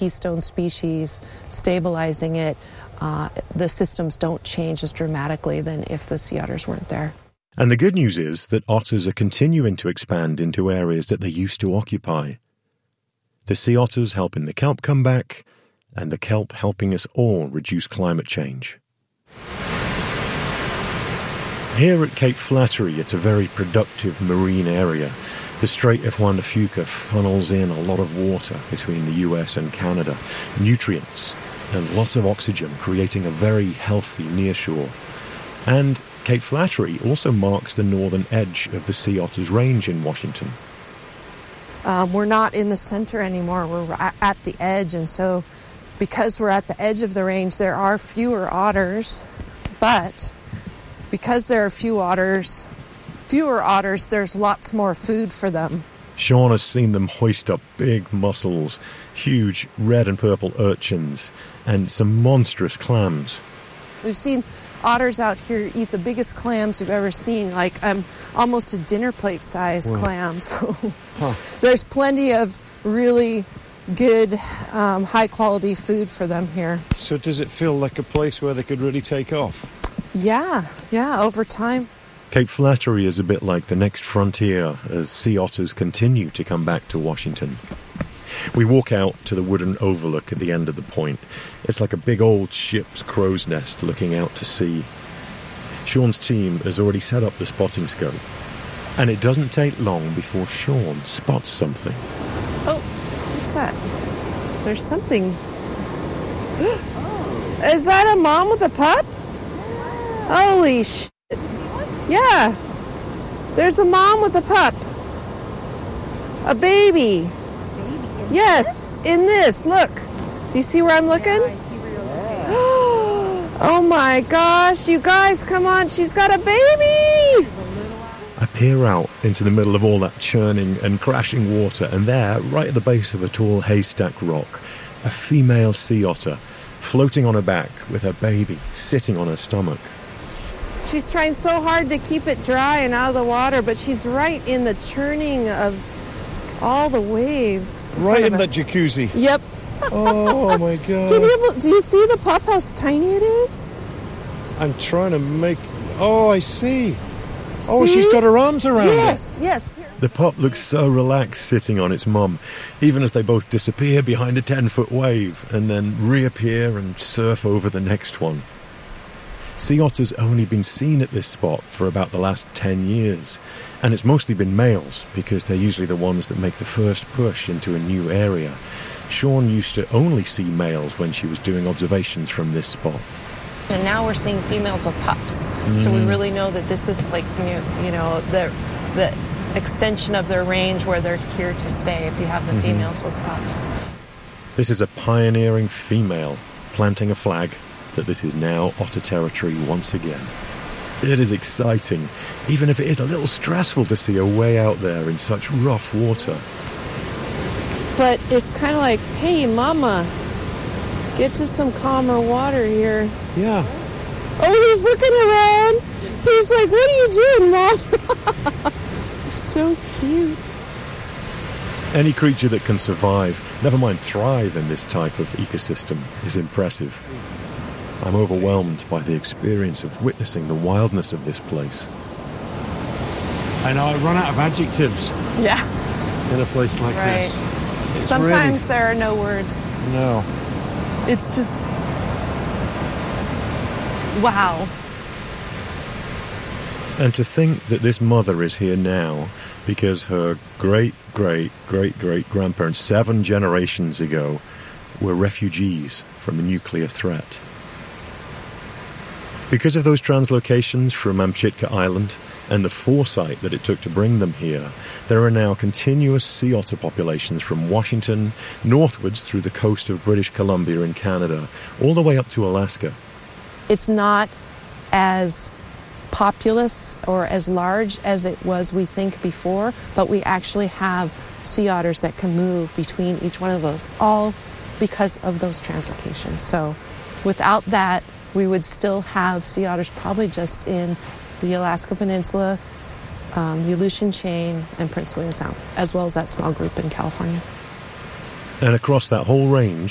keystone species, stabilizing it, the systems don't change as dramatically than if the sea otters weren't there. And the good news is that otters are continuing to expand into areas that they used to occupy. The sea otters helping the kelp come back, and the kelp helping us all reduce climate change. Here at Cape Flattery, it's a very productive marine area. The Strait of Juan de Fuca funnels in a lot of water between the US and Canada, nutrients and lots of oxygen, creating a very healthy nearshore. And Cape Flattery also marks the northern edge of the sea otters range in Washington. We're not in the center anymore. We're at the edge, and so because we're at the edge of the range, there are fewer otters, but because there are fewer otters, there's lots more food for them. Sean has seen them hoist up big mussels, huge red and purple urchins, and some monstrous clams. So we've seen otters out here eat the biggest clams we've ever seen, like almost a dinner plate size clam. So there's plenty of really good, high quality food for them here. So does it feel like a place where they could really take off? Yeah, over time. Cape Flattery is a bit like the next frontier as sea otters continue to come back to Washington. We walk out to the wooden overlook at the end of the point. It's like a big old ship's crow's nest looking out to sea. Sean's team has already set up the spotting scope. And it doesn't take long before Sean spots something. Oh, what's that? There's something. Is that a mom with a pup? Holy shit. Yeah. There's a mom with a pup. A baby. Yes, in this. Look. Do you see where I'm looking? Yeah, I see where you're looking. Oh my gosh, you guys, come on. She's got a baby. I peer out into the middle of all that churning and crashing water, and there, right at the base of a tall haystack rock, a female sea otter floating on her back with her baby sitting on her stomach. She's trying so hard to keep it dry and out of the water, but she's right in the churning of all the waves. Right in that jacuzzi. Yep. Oh my God. Do you see the pup, how tiny it is? I'm trying to make... Oh, I see. See? Oh, she's got her arms around it. Yes. The pup looks so relaxed sitting on its mum, even as they both disappear behind a 10-foot wave and then reappear and surf over the next one. Sea otters only been seen at this spot for about the last 10 years, and it's mostly been males because they're usually the ones that make the first push into a new area. Sean used to only see males when she was doing observations from this spot. And now we're seeing females with pups. So we really know that this is like, the extension of their range where they're here to stay if you have the females with pups. This is a pioneering female planting a flag that this is now otter territory once again. It is exciting, even if it is a little stressful to see her way out there in such rough water. But it's kind of like, hey, mama, get to some calmer water here. Yeah. Oh, he's looking around. He's like, what are you doing, Mom? So cute. Any creature that can survive, never mind thrive in this type of ecosystem, is impressive. I'm overwhelmed by the experience of witnessing the wildness of this place. I know, I run out of adjectives Yeah. in a place like this. It's Sometimes there are no words. really... No. It's just... wow. And to think that this mother is here now because her great-great-great-great-grandparents 7 generations ago were refugees from a nuclear threat. Because of those translocations from Amchitka Island and the foresight that it took to bring them here, there are now continuous sea otter populations from Washington northwards through the coast of British Columbia in Canada, all the way up to Alaska. It's not as populous or as large as it was, we think, before, but we actually have sea otters that can move between each one of those, all because of those translocations. So without that, we would still have sea otters probably just in the Alaska Peninsula, the Aleutian Chain, and Prince William Sound, as well as that small group in California. And across that whole range,